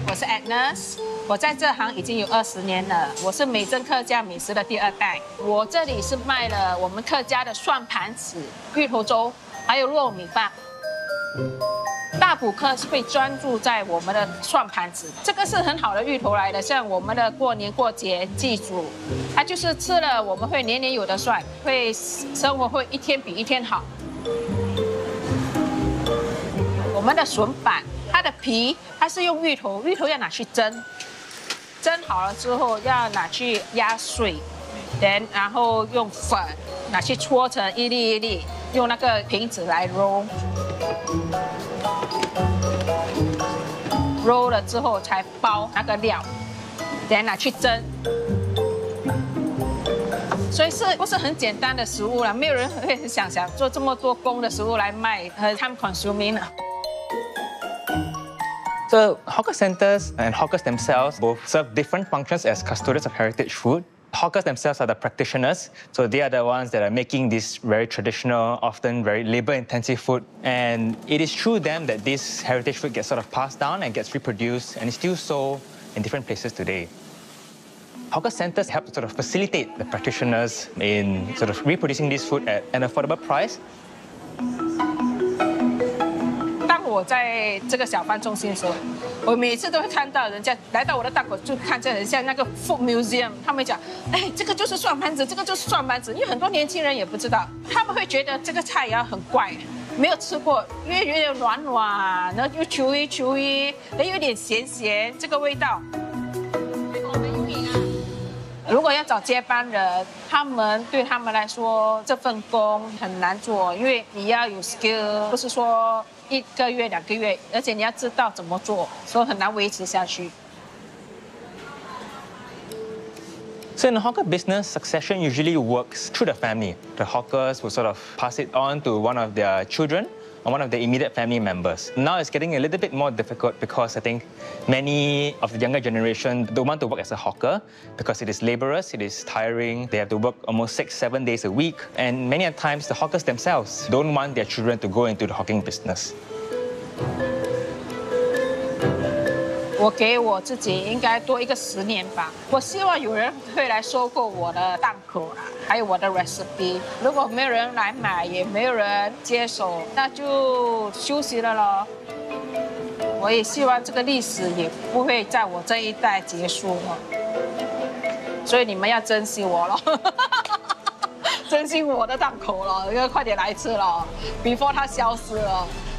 我是 Agnes， 我在这行已经有20年了，我是美珍客家美食的第2代。我这里是卖了我们客家的涮盘子、芋头粥，还有糯米饭。大补客会专注在我们的涮盘子，这个是很好的芋头来的，像我们的过年过节祭祖，它就是吃了我们会年年有的涮，会生活会一天比一天好。我们的笋板，它的皮它是用芋头要拿去蒸，蒸好了之后要拿去压碎，然后用粉拿去搓成一粒一粒，用那个瓶子来揉。揉了之后才包那个料，再拿去蒸。所以不是很简单的食物了，没有人会很想做这么多工的食物来卖，很 time consuming 了。 So hawker centers and hawkers themselves both serve different functions as custodians of heritage food. Hawkers themselves are the practitioners, so they are the ones that are making this very traditional, often very labor-intensive food. And it is through them that this heritage food gets sort of passed down and gets reproduced and is still sold in different places today. Hawker centers help to sort of facilitate the practitioners in sort of reproducing this food at an affordable price. 当我在这个小贩中心的时候，我每次都会看到人家来到我的档口，就看见很像那个 food museum， 他们讲，哎，这个就是涮盘子，这个就是涮盘子，因为很多年轻人也不知道，他们会觉得这个菜肴很怪，没有吃过，因为有点软软，然后又chewy，然后有点咸，这个味道。如果要找接班人，对他们来说这份工很难做，因为你要有 skill， 不是说1个月、2个月，而且你要知道怎么做，所以很难维持下去。 So in the hawker business, succession usually works through the family. The hawkers will sort of pass it on to one of their children or one of their immediate family members. Now it's getting a little bit more difficult because I think many of the younger generation don't want to work as a hawker because it is laborious, it is tiring. They have to work almost 6-7 days a week. And many times the hawkers themselves don't want their children to go into the hawking business. 我给我自己应该多一个10年吧。我希望有人会来收购我的档口啦，还有我的 recipe。如果没有人来买，也没有人接手，那就休息了咯。我也希望这个历史也不会在我这一代结束了，所以你们要珍惜我咯。珍惜我的档口了，要快点来吃了，before它消失了。